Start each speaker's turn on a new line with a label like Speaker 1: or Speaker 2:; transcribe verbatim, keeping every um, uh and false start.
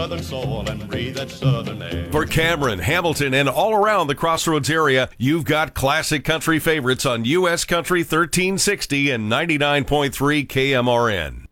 Speaker 1: Southern soul and breathe that southern air.
Speaker 2: For Cameron, Hamilton, and all around the Crossroads area, you've got classic country favorites on U S Country thirteen sixty and ninety-nine point three K M R N.